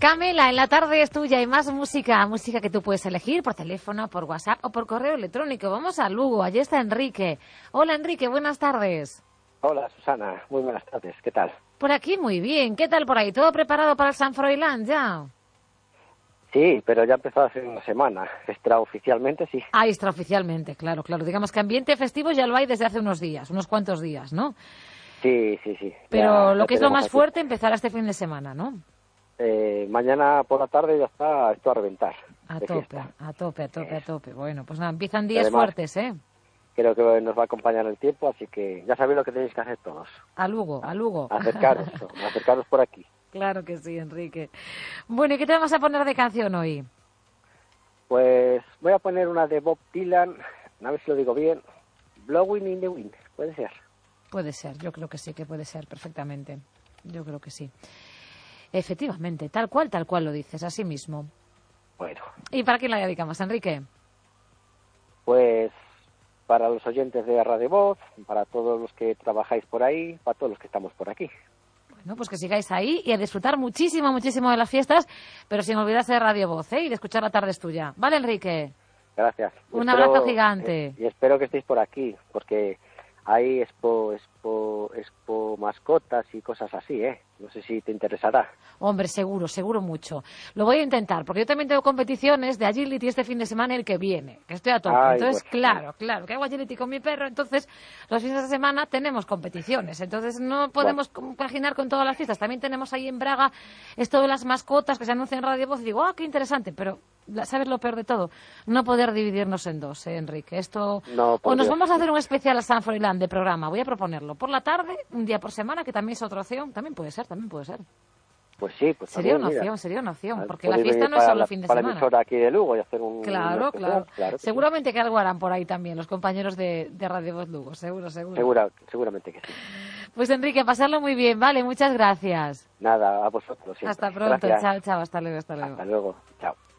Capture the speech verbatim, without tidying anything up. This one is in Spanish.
Camela, en la tarde es tuya y más música, música que tú puedes elegir por teléfono, por WhatsApp o por correo electrónico. Vamos a Lugo, allí está Enrique. Hola Enrique, buenas tardes. Hola Susana, muy buenas tardes, ¿qué tal? Por aquí muy bien, ¿qué tal por ahí? ¿Todo preparado para el San Froilán ya? Sí, pero ya empezó hace una semana, extraoficialmente sí. Ah, extraoficialmente, claro, claro. Digamos que ambiente festivo ya lo hay desde hace unos días, unos cuantos días, ¿no? Sí, sí, sí. Pero ya, lo ya que es lo tenemos más aquí. fuerte empezará este fin de semana, ¿no? Eh, mañana por la tarde ya está esto a reventar. A De tope, fiesta. a tope, a tope, a Eso. tope. Bueno, pues nada, empiezan Y días además, fuertes, ¿eh? creo que nos va a acompañar el tiempo, así que ya sabéis lo que tenéis que hacer todos. A Lugo, a Lugo. Acercaros, acercaros por aquí. Claro que sí, Enrique. Bueno, ¿y qué te vamos a poner de canción hoy? Pues voy a poner una de Bob Dylan, a ver si lo digo bien. Blowing in the Wind, puede ser. Puede ser, yo creo que sí, que puede ser perfectamente. Yo creo que sí. Efectivamente, tal cual, tal cual lo dices, así mismo. Bueno, ¿Y para quién la dedicamos, Enrique? pues para los oyentes de Radio Voz, para todos los que trabajáis por ahí, para todos los que estamos por aquí. Bueno, pues que sigáis ahí y a disfrutar muchísimo, muchísimo de las fiestas, pero sin olvidarse de Radio Voz, ¿eh? Y de escuchar La Tarde es Tuya. ¿Vale, Enrique? Gracias. Y Un espero, abrazo gigante. eh, y espero que estéis por aquí, porque hay expo, expo, expo mascotas y cosas así, ¿eh? No sé si te interesará. Hombre, seguro, seguro mucho. Lo voy a intentar, porque yo también tengo competiciones de agility este fin de semana y el que viene, que estoy a tope. Ay, Entonces, pues, claro, claro, que hago agility con mi perro, entonces los fines de semana tenemos competiciones. Entonces no podemos compaginar con todas las fiestas. También tenemos ahí en Braga esto de las mascotas que se anuncian en Radio Voz y digo, ah, qué interesante, pero ¿sabes lo peor de todo? No poder dividirnos en dos, ¿eh, Enrique? Esto... no, por O nos Dios. vamos a hacer un especial a San Froilán de programa, voy a proponerlo. Por la tarde, un día por semana, que también es otra opción. También puede ser, también puede ser. Pues sí, pues Sería también, una mira, opción, sería una opción, porque la podéis fiesta venir no es para solo la, fin de para la semana. emisora aquí de Lugo y hacer un... Claro, una claro. especial, claro que Seguramente que algo harán por ahí también los compañeros de, de Radio Voz Lugo, seguro, sí. seguro. Segura, seguramente que sí. Pues Enrique, pasarlo muy bien, vale, muchas gracias. Nada, a vosotros siempre. Hasta pronto, Gracias. chao, chao, hasta luego, hasta luego. Hasta luego, chao.